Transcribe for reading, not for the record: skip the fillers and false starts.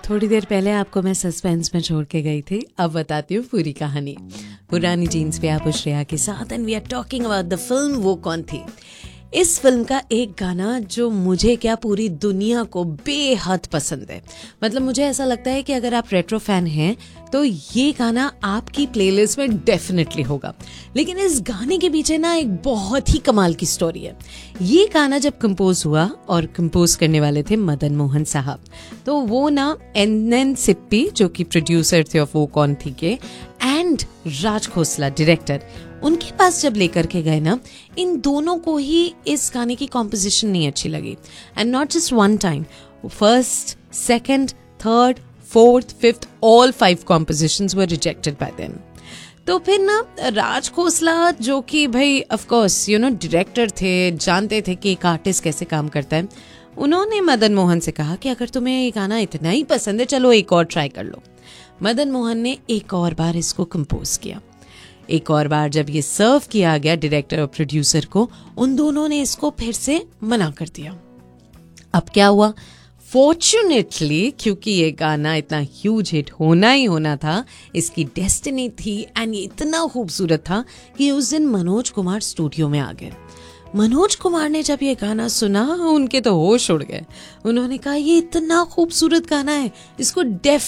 थोड़ी देर पहले आपको मैं सस्पेंस में छोड़ के गई थी, अब बताती हूँ पूरी कहानी। पुरानी जीन्स पे आप श्रेया के साथ and we are talking about the film वो कौन थी। इस फिल्म का एक गाना जो मुझे क्या पूरी दुनिया को बेहद पसंद है। मतलब मुझे ऐसा लगता है कि अगर आप रेट्रो फैन हैं तो ये गाना आपकी प्लेलिस्ट में डेफिनेटली होगा। लेकिन इस गाने के पीछे ना एक बहुत ही कमाल की स्टोरी है। ये गाना जब कंपोज हुआ और कंपोज करने वाले थे मदन मोहन साहब, तो वो ना एन सिप्पी जो कि प्रोड्यूसर थे ऑफ वो कौन थी के एंड राज खोसला डायरेक्टर, उनके पास जब लेकर के गए ना, इन दोनों को ही इस गाने की कॉम्पोजिशन नहीं अच्छी लगी। And not just one time, first, second, third, fourth, fifth, all 5 compositions were rejected by them। तो फिर ना राज खोसला जो कि भाई ऑफ कोर्स डायरेक्टर थे, जानते थे कि एक आर्टिस्ट कैसे काम करता है, उन्होंने मदन मोहन से कहा कि अगर तुम्हें ये गाना इतना ही पसंद है, चलो एक और ट्राई कर लो। मदन मोहन ने एक और बार इसको कंपोज किया। एक और बार जब ये सर्व किया गया डायरेक्टर और प्रोड्यूसर को, उन दोनों ने इसको फिर से मना कर दिया। अब क्या हुआ, फॉर्चुनेटली क्योंकि ये गाना इतना ह्यूज हिट होना ही होना था, इसकी डेस्टिनी थी एंड ये इतना खूबसूरत था कि उस दिन मनोज कुमार स्टूडियो में आ गए। मनोज कुमार ने जब ये गाना सुना, उनके तो होश उड़ गए। उन्होंने कहा ये इतना खूबसूरत गाना है, इसको